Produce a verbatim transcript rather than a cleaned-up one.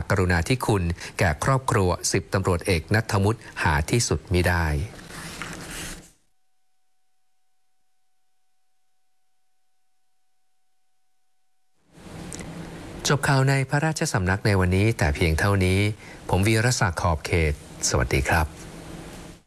กรุณาธิคุณแก่ครอบครัวสิบตำรวจเอกณัฐวุฒิหาที่สุดมิได้จบข่าวในพระราชสำนักในวันนี้แต่เพียงเท่านี้ผมวีรศักดิ์ขอบเขตสวัสดีครับ